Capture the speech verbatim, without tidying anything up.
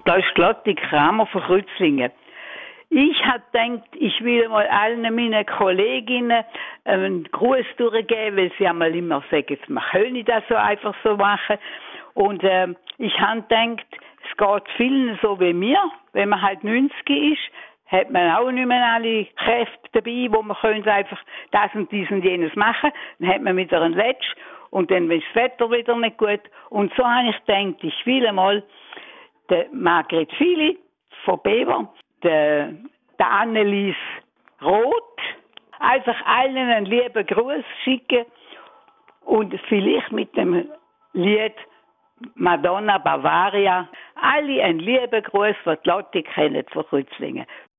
Da ist Lotti Kramer von Rützlingen. Ich habe gedacht, ich will mal allen meinen Kolleginnen einen Gruß durchgeben, weil sie einmal immer sagen, man könne das so einfach so machen. Und äh, ich habe gedacht, es geht vielen so wie mir, wenn man halt neunzig ist, hat man auch nicht mehr alle Kräfte dabei, wo man könnte einfach das und dies und jenes machen. Dann hat man wieder einen Letsch und dann ist das Wetter wieder nicht gut. Und so habe ich gedacht, ich will einmal der Margret Fili von Bever, der, der Annelies Roth, einfach allen einen lieben Gruß schicken und vielleicht mit dem Lied Madonna Bavaria alle einen lieben Gruß, was die Leute kennen von Rützlingen.